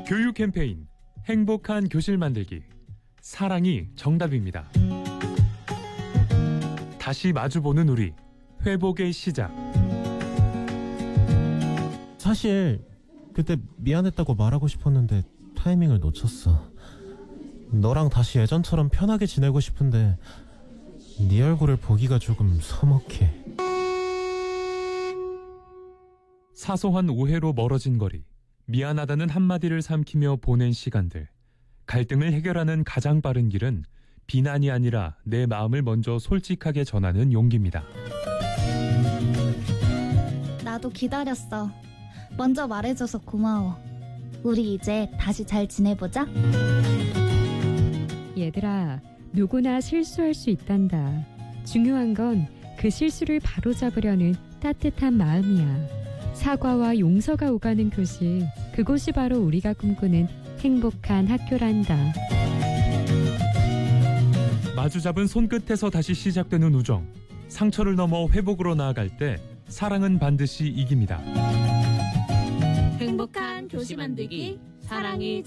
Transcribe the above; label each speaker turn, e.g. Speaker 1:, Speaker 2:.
Speaker 1: 교육 캠페인 행복한 교실 만들기. 사랑이 정답입니다. 다시 마주보는 우리. 회복의 시작.
Speaker 2: 사실 그때 미안했다고 말하고 싶었는데 타이밍을 놓쳤어. 너랑 다시 예전처럼 편하게 지내고 싶은데 네 얼굴을 보기가 조금 서먹해.
Speaker 1: 사소한 오해로 멀어진 거리. 미안하다는 한마디를 삼키며 보낸 시간들. 갈등을 해결하는 가장 빠른 길은 비난이 아니라 내 마음을 먼저 솔직하게 전하는 용기입니다.
Speaker 3: 나도 기다렸어. 먼저 말해줘서 고마워. 우리 이제 다시 잘 지내보자.
Speaker 4: 얘들아, 누구나 실수할 수 있단다. 중요한 건 그 실수를 바로잡으려는 따뜻한 마음이야. 사과와 용서가 오가는 교실, 그곳이 바로 우리가 꿈꾸는 행복한 학교란다.
Speaker 1: 마주잡은 손끝에서 다시 시작되는 우정. 상처를 넘어 회복으로 나아갈 때 사랑은 반드시 이깁니다.
Speaker 5: 행복한 교실 만들기. 사랑이